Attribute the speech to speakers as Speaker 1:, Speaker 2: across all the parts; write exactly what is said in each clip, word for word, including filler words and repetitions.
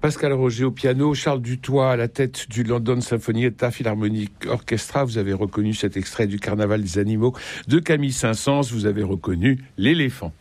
Speaker 1: Pascal Roger au piano, Charles Dutoit à la tête du London Sinfonietta Philharmonic Orchestra. Vous avez reconnu cet extrait du Carnaval des animaux de Camille Saint-Saëns. Vous avez reconnu l'éléphant.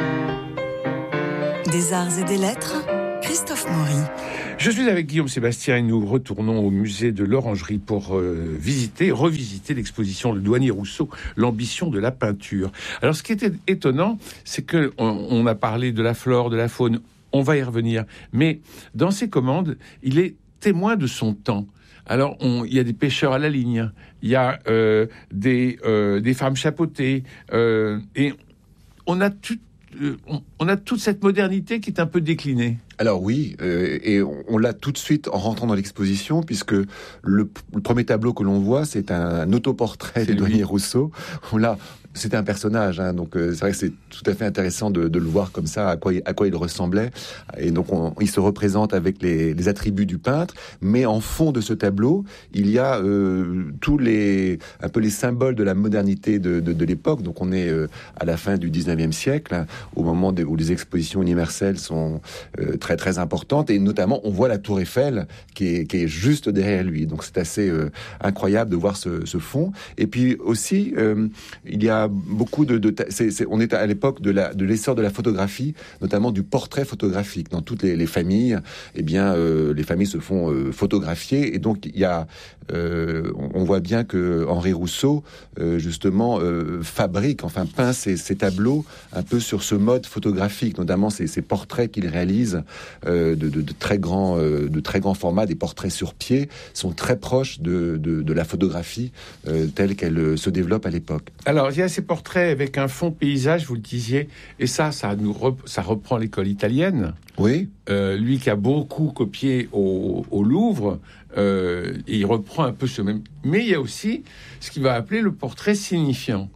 Speaker 2: Des arts et des lettres, Christophe Maury.
Speaker 1: Je suis avec Guillaume Sébastien et nous retournons au musée de l'Orangerie pour euh, visiter, revisiter l'exposition Le Douanier Rousseau, l'ambition de la peinture. Alors, ce qui était étonnant, c'est que on, on a parlé de la flore, de la faune. On va y revenir. Mais dans ses commandes, il est témoin de son temps. Alors, on, il y a des pêcheurs à la ligne, il y a euh, des, euh, des femmes chapeautées, euh, et on a, tout, euh, on, on a toute cette modernité qui est un peu déclinée.
Speaker 3: Alors oui, euh, et on, on l'a tout de suite en rentrant dans l'exposition, puisque le, le premier tableau que l'on voit, c'est un, un autoportrait du Douanier Rousseau. On l'a... C'était un personnage, hein, donc euh, c'est vrai que c'est tout à fait intéressant de, de le voir comme ça, à quoi, il, à quoi il ressemblait. Et donc on, il se représente avec les, les attributs du peintre, mais en fond de ce tableau, il y a euh, tous les un peu les symboles de la modernité de, de, de l'époque. Donc on est euh, à la fin du dix-neuvième siècle, hein, au moment de, où les expositions universelles sont euh, très très importantes, et notamment on voit la Tour Eiffel qui est, qui est juste derrière lui. Donc c'est assez euh, incroyable de voir ce, ce fond. Et puis aussi, euh, il y a beaucoup de, de c'est, c'est, on est à l'époque de, la, de l'essor de la photographie, notamment du portrait photographique. Dans toutes les, les familles, eh bien, euh, les familles se font euh, photographier, et donc il y a, euh, on voit bien que Henri Rousseau, euh, justement, euh, fabrique, enfin peint ses, ses tableaux un peu sur ce mode photographique, notamment ces, ces portraits qu'il réalise euh, de, de, de très grands, euh, de très grands formats, des portraits sur pied, sont très proches de, de, de la photographie euh, telle qu'elle se développe à l'époque.
Speaker 1: Alors, il y a ces portraits avec un fond paysage, vous le disiez, et ça, ça, nous rep- ça reprend l'école italienne.
Speaker 3: Oui.
Speaker 1: Euh, lui qui a beaucoup copié au, au Louvre, euh, et il reprend un peu ce même... Mais il y a aussi ce qu'il va appeler le portrait signifiant.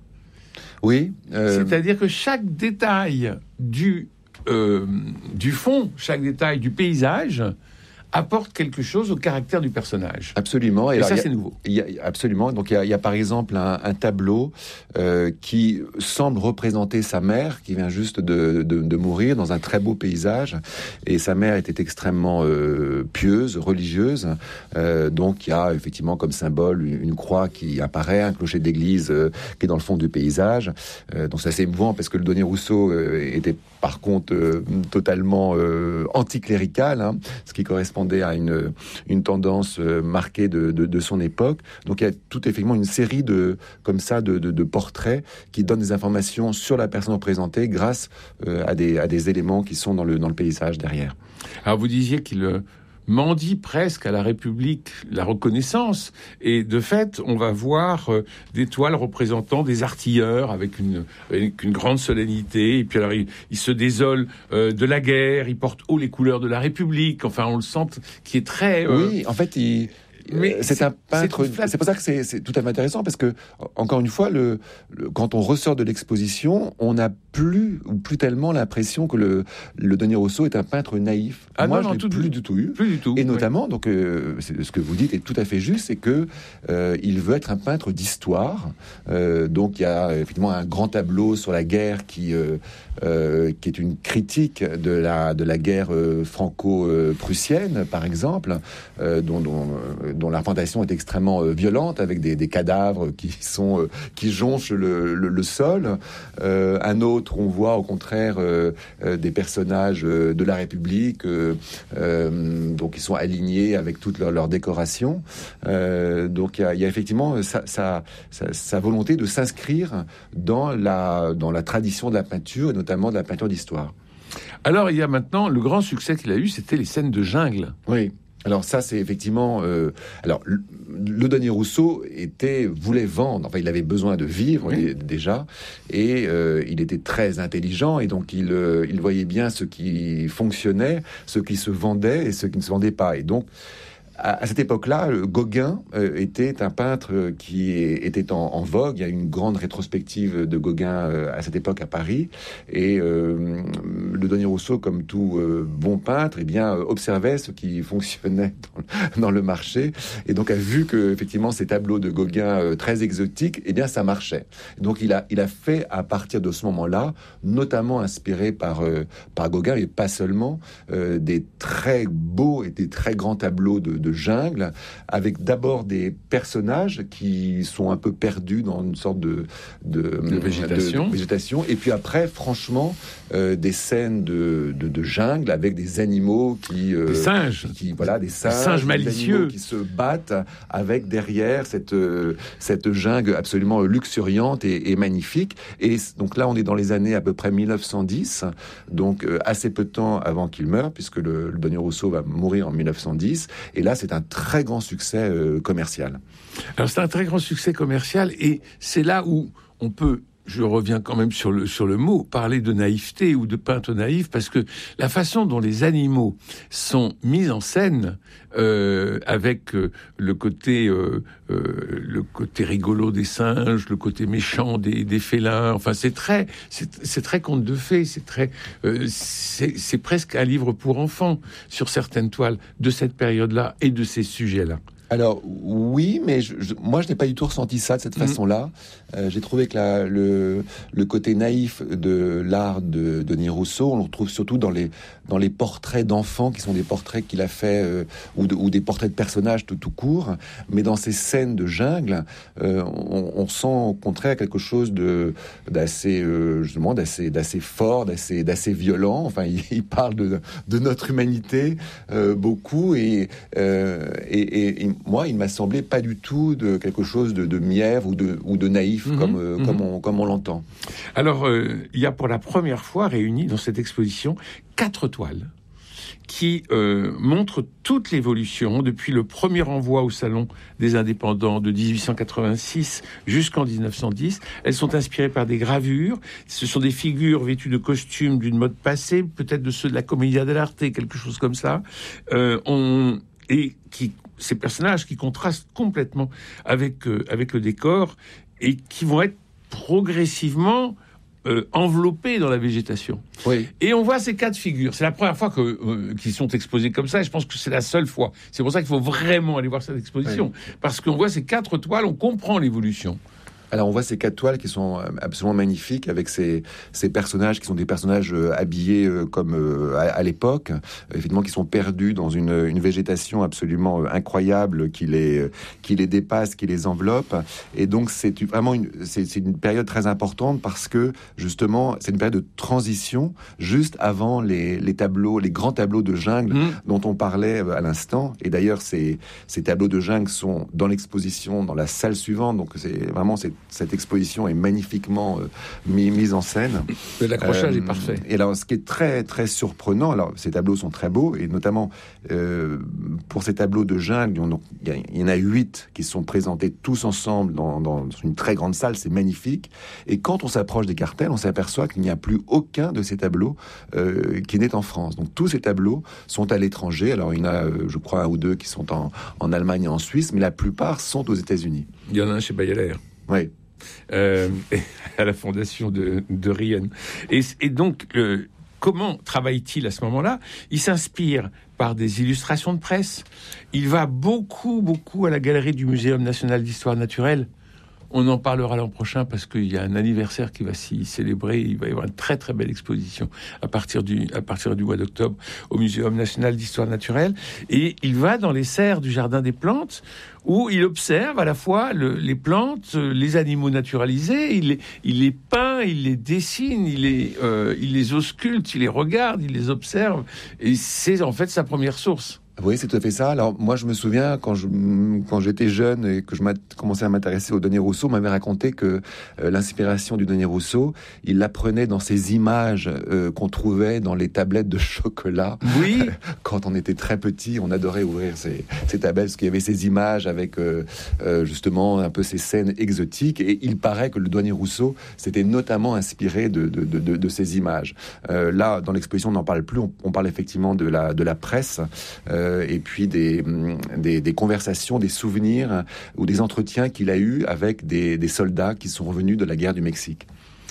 Speaker 3: Oui.
Speaker 1: Euh... C'est-à-dire que chaque détail du, euh, du fond, chaque détail du paysage apporte quelque chose au caractère du personnage.
Speaker 3: Absolument.
Speaker 1: Et, et
Speaker 3: alors,
Speaker 1: ça,
Speaker 3: a,
Speaker 1: c'est nouveau.
Speaker 3: Y a, absolument. Donc, il y a, y a par exemple un, un tableau euh, qui semble représenter sa mère, qui vient juste de, de, de mourir dans un très beau paysage. Et sa mère était extrêmement euh, pieuse, religieuse. Euh, donc, il y a effectivement comme symbole une, une croix qui apparaît, un clocher d'église euh, qui est dans le fond du paysage. Euh, donc, c'est assez émouvant parce que le Douanier Rousseau euh, était par contre euh, totalement euh, anticlérical, hein, ce qui correspondait à une, une tendance euh, marquée de, de, de son époque. Donc il y a tout effectivement une série de, comme ça, de, de, de portraits qui donnent des informations sur la personne représentée grâce euh, à, des, à des éléments qui sont dans le, dans le paysage derrière.
Speaker 1: Alors vous disiez qu'il euh, mendie presque à la République la reconnaissance, et de fait on va voir euh, des toiles représentant des artilleurs avec une, avec une grande solennité, et puis alors il, il se désole euh, de la guerre, il porte haut les couleurs de la République, enfin on le sent qui est très...
Speaker 3: Euh... Oui, en fait il... Mais c'est, c'est un peintre.
Speaker 1: C'est,
Speaker 3: c'est pour ça que c'est, c'est tout à fait intéressant, parce que encore une fois, le, le quand on ressort de l'exposition, on n'a plus ou plus tellement l'impression que le le Douanier Rousseau est un peintre naïf.
Speaker 1: Ah
Speaker 3: Moi,
Speaker 1: non, non,
Speaker 3: je l'ai plus du tout eu.
Speaker 1: Plus du tout.
Speaker 3: Et notamment, oui. donc, euh, c'est, ce que vous dites est tout à fait juste, c'est que euh, il veut être un peintre d'histoire. Euh, donc, il y a effectivement un grand tableau sur la guerre qui euh, euh, qui est une critique de la de la guerre euh, franco-prussienne, par exemple, euh, dont, dont dont la représentation est extrêmement euh, violente, avec des, des cadavres qui sont euh, qui jonchent le, le, le sol. Euh, un autre, on voit au contraire euh, euh, des personnages euh, de la République, euh, euh, donc ils sont alignés avec toute leur, leur décoration. Euh, donc il y a, y a effectivement sa, sa, sa, sa volonté de s'inscrire dans la dans la tradition de la peinture, et notamment de la peinture d'histoire.
Speaker 1: Alors il y a maintenant le grand succès qu'il a eu, c'était les scènes de jungle.
Speaker 3: Oui. Alors ça, c'est effectivement... Euh, alors, le, le Douanier Rousseau était, voulait vendre, enfin, il avait besoin de vivre, oui. déjà, et euh, il était très intelligent, et donc il, euh, il voyait bien ce qui fonctionnait, ce qui se vendait et ce qui ne se vendait pas. Et donc, à, à cette époque-là, Gauguin euh, était un peintre qui est, était en, en vogue. Il y a une grande rétrospective de Gauguin euh, à cette époque à Paris. Et euh, le Douanier Rousseau, comme tout euh, bon peintre, eh bien, euh, observait ce qui fonctionnait dans, dans le marché. Et donc a vu que effectivement ces tableaux de Gauguin euh, très exotiques, eh bien, ça marchait. Donc il a, il a fait à partir de ce moment-là, notamment inspiré par, euh, par Gauguin, et pas seulement, euh, des très beaux et des très grands tableaux de, de jungle, avec d'abord des personnages qui sont un peu perdus dans une sorte de, de,
Speaker 1: de, végétation.
Speaker 3: de, de végétation. Et puis après, franchement, euh, des scènes de, de, de jungle avec des animaux qui... Euh,
Speaker 1: des singes.
Speaker 3: Qui, voilà, des singes,
Speaker 1: des singes
Speaker 3: des
Speaker 1: malicieux.
Speaker 3: Qui se battent avec derrière cette, euh, cette jungle absolument luxuriante et, et magnifique. Et donc là, on est dans les années à peu près mille neuf cent dix, donc euh, assez peu de temps avant qu'il meure, puisque le, le Douanier Rousseau va mourir en mille neuf cent dix. Et là, c'est un très grand succès euh, commercial.
Speaker 1: Alors, c'est un très grand succès commercial, et c'est là où on peut... Je reviens quand même sur le, sur le mot, parler de naïveté ou de peintre naïf, parce que la façon dont les animaux sont mis en scène, euh, avec euh, le côté euh, euh, le côté rigolo des singes, le côté méchant des, des félins, enfin c'est très c'est, c'est très conte de fées, c'est très euh, c'est, c'est presque un livre pour enfants sur certaines toiles de cette période-là et de ces sujets-là.
Speaker 3: Alors oui, mais je, je, moi je n'ai pas du tout ressenti ça de cette mmh. façon-là. Euh, j'ai trouvé que la, le, le côté naïf de l'art de, de Denis Rousseau, on le retrouve surtout dans les, dans les portraits d'enfants, qui sont des portraits qu'il a fait, euh, ou, de, ou des portraits de personnages tout, tout court. Mais dans ces scènes de jungle, euh, on, on sent au contraire quelque chose de, d'assez, euh, justement, d'assez, d'assez fort, d'assez, d'assez violent. Enfin, il, il parle de, de notre humanité euh, beaucoup, et, euh, et, et, et moi, il m'a semblé pas du tout de quelque chose de, de mièvre ou de, ou de naïf, mmh, comme, euh, mmh. comme, on, comme on l'entend.
Speaker 1: Alors, euh, il y a pour la première fois réuni dans cette exposition quatre toiles qui euh, montrent toute l'évolution depuis le premier envoi au Salon des Indépendants de dix-huit cent quatre-vingt-six jusqu'en dix-neuf cent dix. Elles sont inspirées par des gravures. Ce sont des figures vêtues de costumes d'une mode passée, peut-être de ceux de la Commedia dell'arte, quelque chose comme ça. Euh, on... Et qui... ces personnages qui contrastent complètement avec, euh, avec le décor et qui vont être progressivement euh, enveloppés dans la végétation.
Speaker 3: Oui.
Speaker 1: Et on voit ces quatre figures. C'est la première fois que, euh, qu'ils sont exposés comme ça, et je pense que c'est la seule fois. C'est pour ça qu'il faut vraiment aller voir cette exposition. Oui. Parce qu'on voit ces quatre toiles, on comprend l'évolution.
Speaker 3: Alors on voit ces quatre toiles qui sont absolument magnifiques, avec ces, ces personnages qui sont des personnages euh, habillés euh, comme euh, à, à l'époque, euh, effectivement qui sont perdus dans une, une végétation absolument euh, incroyable qui les, euh, qui les dépasse, qui les enveloppe. Et donc c'est vraiment une, c'est, c'est une période très importante parce que justement c'est une période de transition juste avant les, les tableaux, les grands tableaux de jungle mmh. dont on parlait à l'instant. Et d'ailleurs ces, ces tableaux de jungle sont dans l'exposition, dans la salle suivante. Donc c'est vraiment c'est cette exposition est magnifiquement euh, mis, mise en scène.
Speaker 1: L'accrochage euh, est parfait.
Speaker 3: Et alors, ce qui est très, très surprenant, alors, ces tableaux sont très beaux, et notamment, euh, pour ces tableaux de jungle, il y, y en a huit qui sont présentés tous ensemble dans, dans une très grande salle, c'est magnifique. Et quand on s'approche des cartels, on s'aperçoit qu'il n'y a plus aucun de ces tableaux euh, qui n'est en France. Donc, tous ces tableaux sont à l'étranger. Alors, il y en a, euh, je crois, un ou deux qui sont en, en Allemagne et en Suisse, mais la plupart sont aux États-Unis.
Speaker 1: Il y en a un chez Bayeler.
Speaker 3: Oui.
Speaker 1: Euh, à la fondation de, de Rien. Et, et donc, euh, comment travaille-t-il à ce moment-là ? Il s'inspire par des illustrations de presse. Il va beaucoup, beaucoup à la galerie du Muséum national d'histoire naturelle. On en parlera l'an prochain parce qu'il y a un anniversaire qui va s'y célébrer. Il va y avoir une très très belle exposition à partir du, à partir du mois d'octobre au Muséum national d'histoire naturelle. Et il va dans les serres du Jardin des plantes où il observe à la fois le, les plantes, les animaux naturalisés, il les, il les peint, il les dessine, il les, euh, il les ausculte, il les regarde, il les observe. Et c'est en fait sa première source.
Speaker 3: Oui, c'est tout à fait ça. Alors, moi, je me souviens, quand, je, quand j'étais jeune et que je commençais à m'intéresser au Douanier Rousseau, on m'avait raconté que euh, l'inspiration du Douanier Rousseau, il l'apprenait dans ces images euh, qu'on trouvait dans les tablettes de chocolat.
Speaker 1: Oui.
Speaker 3: Quand on était très petit, on adorait ouvrir ces, ces tablettes, parce qu'il y avait ces images avec, euh, euh, justement, un peu ces scènes exotiques. Et il paraît que le Douanier Rousseau s'était notamment inspiré de, de, de, de, de ces images. Euh, là, dans l'exposition, on n'en parle plus. On, on parle effectivement de la, de la presse. Euh, euh, et puis des, des, des conversations, des souvenirs ou des entretiens qu'il a eus avec des, des soldats qui sont revenus de la guerre du Mexique.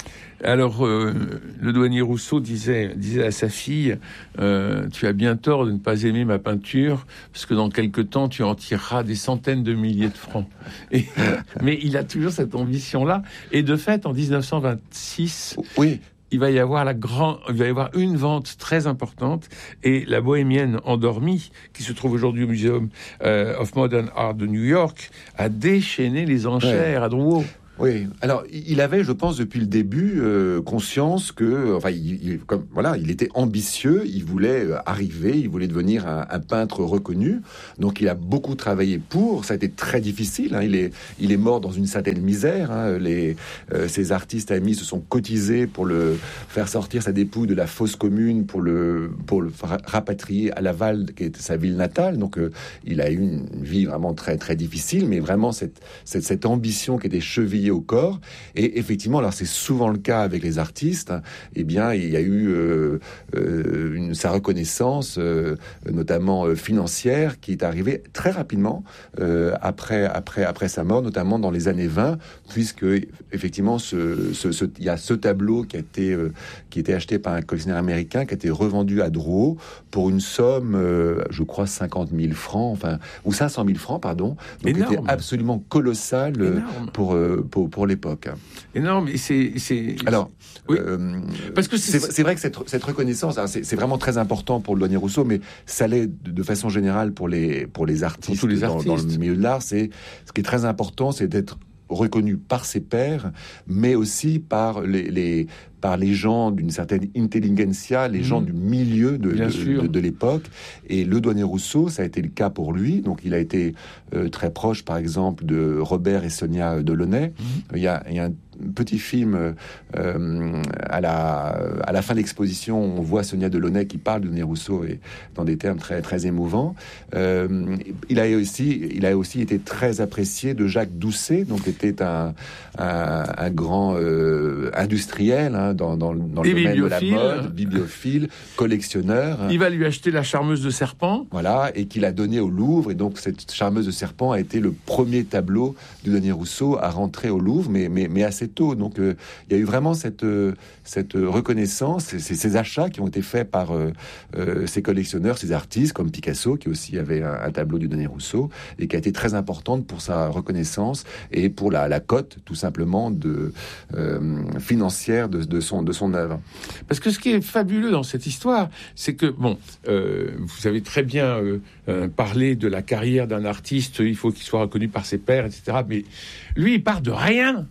Speaker 1: Alors, euh, le douanier Rousseau disait, disait à sa fille euh, « Tu as bien tort de ne pas aimer ma peinture, parce que dans quelque temps, tu en tireras des centaines de milliers de francs. » Et, mais il a toujours cette ambition-là. Et de fait, en dix-neuf cent vingt-six...
Speaker 3: Oui.
Speaker 1: Il va y avoir la grand, il va y avoir une vente très importante et la Bohémienne endormie, qui se trouve aujourd'hui au Museum euh, of Modern Art de New York, a déchaîné les enchères ouais. à Drouot.
Speaker 3: Oui, alors il avait, je pense, depuis le début, euh, conscience que, enfin, il, il, comme voilà, il était ambitieux, il voulait arriver, il voulait devenir un, un peintre reconnu. Donc, il a beaucoup travaillé pour. Ça a été très difficile. Hein, il est, il est mort dans une certaine misère. Hein, les, euh, ses artistes amis se sont cotisés pour le faire sortir sa dépouille de la fosse commune, pour le, pour le rapatrier à Laval, qui est sa ville natale. Donc, euh, il a eu une vie vraiment très, très difficile, mais vraiment cette, cette, cette ambition qui était chevillée au corps. Et effectivement, alors c'est souvent le cas avec les artistes, eh bien, il y a eu euh, euh, une, sa reconnaissance, euh, notamment euh, financière, qui est arrivée très rapidement euh, après, après, après sa mort, notamment dans les années vingt, puisque effectivement, ce, ce, ce, il y a ce tableau qui a été, euh, qui a été acheté par un collectionneur américain, qui a été revendu à Drouot pour une somme, euh, je crois, cinquante mille francs, enfin, ou cinq cent mille francs, pardon. Donc, qui était absolument colossal euh, pour, euh, pour Pour, pour l'époque.
Speaker 1: Énorme, et c'est... c'est...
Speaker 3: Alors,
Speaker 1: oui.
Speaker 3: euh,
Speaker 1: Parce que c'est...
Speaker 3: C'est, c'est vrai que cette, cette reconnaissance, hein, c'est, c'est vraiment très important pour le douanier Rousseau, mais ça l'est de, de façon générale pour les, pour les artistes,
Speaker 1: pour tous les
Speaker 3: dans,
Speaker 1: artistes.
Speaker 3: dans le milieu de l'art. C'est, ce qui est très important, c'est d'être reconnu par ses pairs, mais aussi par les... les par les gens d'une certaine intelligentsia, les mmh. gens du milieu de, de, de, de l'époque. Et le douanier Rousseau, ça a été le cas pour lui. Donc, il a été euh, très proche, par exemple, de Robert et Sonia Delaunay. Mmh. Il y a, il y a un petit film euh, à, la, à la fin de l'exposition, on voit Sonia Delaunay qui parle de douanier Rousseau et dans des termes très, très émouvants. Euh, il, a aussi, il a aussi été très apprécié de Jacques Doucet, donc était un, un, un grand euh, industriel, hein, dans, dans, dans le domaine de la mode, bibliophile, collectionneur.
Speaker 1: Il va lui acheter la charmeuse de serpent.
Speaker 3: Voilà, et qu'il a donné au Louvre. Et donc, cette charmeuse de serpent a été le premier tableau du douanier Rousseau à rentrer au Louvre, mais, mais, mais assez tôt. Donc, euh, il y a eu vraiment cette, euh, cette reconnaissance, ces, ces achats qui ont été faits par euh, euh, ces collectionneurs, ces artistes, comme Picasso, qui aussi avait un, un tableau du douanier Rousseau, et qui a été très importante pour sa reconnaissance et pour la, la cote, tout simplement, de, euh, financière de, de son de son œuvre.
Speaker 1: Parce que ce qui est fabuleux dans cette histoire, c'est que bon, euh, vous avez très bien euh, euh, parlé de la carrière d'un artiste. Il faut qu'il soit reconnu par ses pairs, et cetera. Mais lui, il part de rien.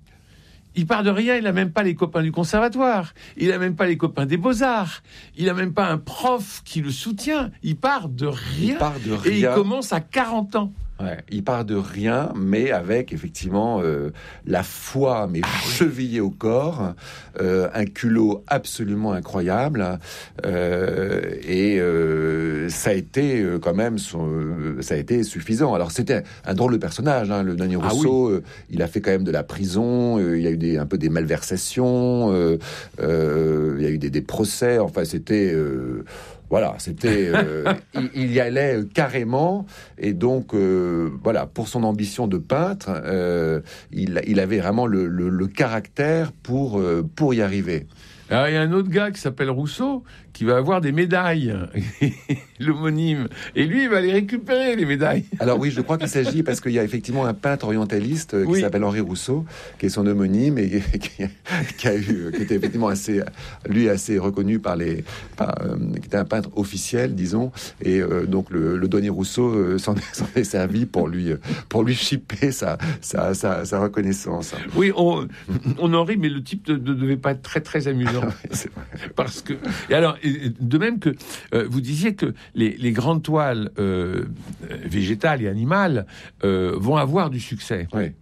Speaker 1: Il part de rien. Il n'a même pas les copains du conservatoire. Il n'a même pas les copains des Beaux-Arts. Il n'a même pas un prof qui le soutient. Il part de rien.
Speaker 3: Il part de rien.
Speaker 1: Et il commence à quarante ans.
Speaker 3: Ouais, il part de rien, mais avec effectivement euh, la foi, mais chevillée au corps, euh, un culot absolument incroyable, euh, et euh, ça a été euh, quand même, son, euh, ça a été suffisant. Alors c'était un drôle de personnage, hein, le douanier Rousseau. Ah oui. euh, il a fait quand même de la prison, euh, il y a eu des, un peu des malversations, euh, euh, il y a eu des, des procès. Enfin, c'était euh, Voilà, c'était, euh, il, il y allait carrément, et donc euh, voilà, pour son ambition de peintre, euh, il, il avait vraiment le, le, le caractère pour euh, pour y arriver.
Speaker 1: Alors, il y a un autre gars qui s'appelle Rousseau qui va avoir des médailles, l'homonyme. Et lui, il va les récupérer, les médailles.
Speaker 3: Alors oui, je crois qu'il s'agit, parce qu'il y a effectivement un peintre orientaliste euh, qui oui. s'appelle Henri Rousseau, qui est son homonyme, et qui, qui a eu, qui était effectivement assez, lui, assez reconnu par les, par, euh, qui était un peintre officiel, disons, et euh, donc le, le douanier Rousseau euh, s'en, s'en est servi pour lui, pour lui chipper sa, sa, sa, sa reconnaissance.
Speaker 1: Oui, on, on en rit, mais le type ne de, de devait pas être très, très amusant.
Speaker 3: Oui, c'est vrai.
Speaker 1: Parce que, et alors, de même que euh, vous disiez que les, les grandes toiles euh, végétales et animales euh, vont avoir du succès.
Speaker 3: Oui.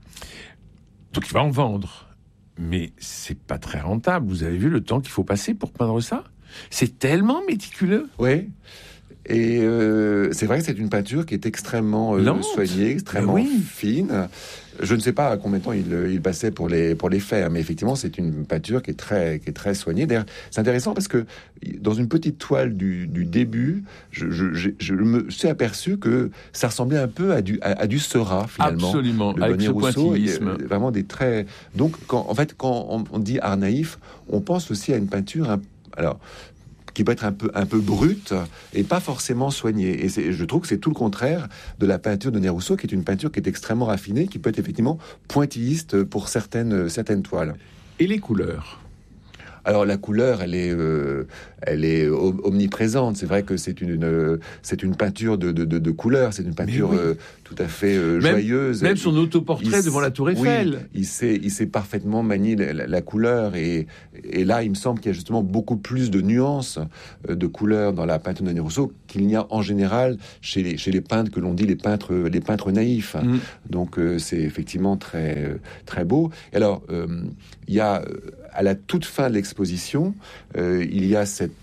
Speaker 1: Donc il va en vendre. Mais c'est pas très rentable. Vous avez vu le temps qu'il faut passer pour peindre ça ? C'est tellement méticuleux.
Speaker 3: Oui. Et euh, c'est vrai que c'est une peinture qui est extrêmement euh, soignée, extrêmement oui. fine. Je ne sais pas à combien de temps il, il passait pour les, pour les faire, mais effectivement, c'est une peinture qui est très, qui est très soignée. D'ailleurs, c'est intéressant parce que dans une petite toile du, du début, je, je, je, je me suis aperçu que ça ressemblait un peu à du, à, à du Seurat, finalement.
Speaker 1: Absolument,
Speaker 3: le
Speaker 1: avec ce
Speaker 3: Rousseau,
Speaker 1: pointillisme.
Speaker 3: Vraiment des traits... Donc, quand, en fait, quand on, on dit art naïf, on pense aussi à une peinture... Un, alors, qui peut être un peu, un peu brute et pas forcément soignée. Et c'est, je trouve que c'est tout le contraire de la peinture de Denis Rousseau, qui est une peinture qui est extrêmement raffinée, qui peut être effectivement pointilliste pour certaines, certaines toiles.
Speaker 1: Et les couleurs ?
Speaker 3: Alors la couleur, elle est, euh, elle est omniprésente. C'est vrai que c'est une, une c'est une peinture de, de, de, de couleurs. C'est une peinture oui. euh, tout à fait euh,
Speaker 1: même,
Speaker 3: joyeuse.
Speaker 1: Même son autoportrait il, devant la Tour Eiffel.
Speaker 3: Oui, il sait, il sait parfaitement manier la, la, la couleur. Et, et là, il me semble qu'il y a justement beaucoup plus de nuances euh, de couleurs dans la peinture de Denis Rousseau qu'il n'y a en général chez les, chez les peintres que l'on dit les peintres, les peintres naïfs. Mm. Donc euh, c'est effectivement très, très beau. Et alors, euh, il y a à la toute fin de l'exposition, euh, il y a cette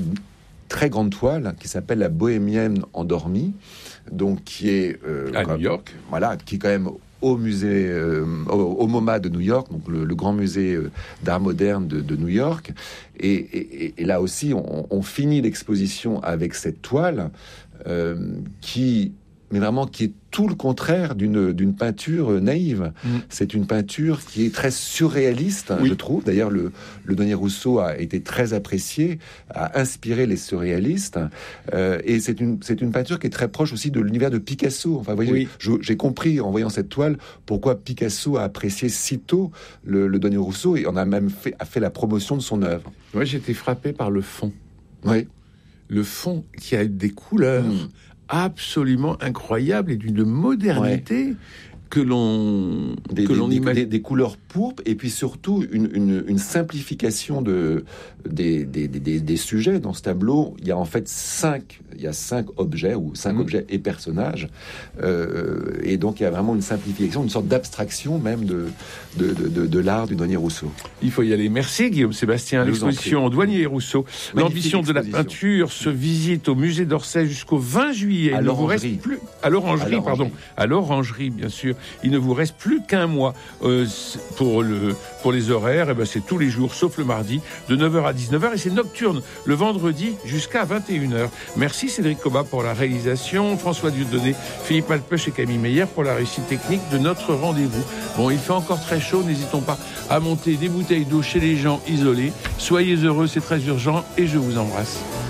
Speaker 3: très grande toile qui s'appelle la Bohémienne endormie, donc qui est euh,
Speaker 1: à New York,
Speaker 3: voilà, qui est quand même au musée, euh, au, au MoMA de New York, donc le, le grand musée euh, d'art moderne de, de New York. Et, et, et là aussi, on, on finit l'exposition avec cette toile euh, qui mais vraiment qui est tout le contraire d'une, d'une peinture naïve. Mmh. C'est une peinture qui est très surréaliste, oui. je trouve. D'ailleurs, le, le Denis Rousseau a été très apprécié, a inspiré les surréalistes. Euh, et c'est une, c'est une peinture qui est très proche aussi de l'univers de Picasso. Enfin, vous voyez, oui. je, j'ai compris en voyant cette toile pourquoi Picasso a apprécié si tôt le, le Denis Rousseau et en a même fait, a fait la promotion de son œuvre.
Speaker 1: Moi, j'ai été frappé par le fond.
Speaker 3: Oui.
Speaker 1: Le fond qui a des couleurs... Mmh. absolument incroyable et d'une modernité ouais. que l'on
Speaker 3: des,
Speaker 1: que
Speaker 3: des,
Speaker 1: l'on
Speaker 3: des,
Speaker 1: imagine.
Speaker 3: Des, des couleurs pourpres et puis surtout une, une, une simplification de des, des, des, des sujets dans ce tableau. Il y a en fait cinq il y a cinq objets ou cinq mmh. objets et personnages euh, et donc il y a vraiment une simplification, une sorte d'abstraction même de de, de, de, de l'art du Denis Rousseau.
Speaker 1: Il faut y aller. Merci Guillaume Sébastien. L'exposition Douanier et Rousseau, l'ambition de la peinture se visite au musée d'Orsay jusqu'au vingt juillet.
Speaker 3: À
Speaker 1: il
Speaker 3: l'orangerie.
Speaker 1: Ne vous reste plus à l'orangerie, à l'orangerie. pardon, à l'orangerie bien sûr. Il ne vous reste plus qu'un mois euh, pour le pour les horaires. Et ben c'est tous les jours sauf le mardi de neuf heures à dix-neuf heures et c'est nocturne le vendredi jusqu'à vingt et une heures. Merci Cédric Cobat pour la réalisation, François Dieudonné, Philippe Alpech et Camille Meyer pour la réussite technique de notre rendez-vous. Bon, il fait encore très chaud, n'hésitons pas à monter des bouteilles d'eau chez les gens isolés. Soyez heureux, c'est très urgent et je vous embrasse.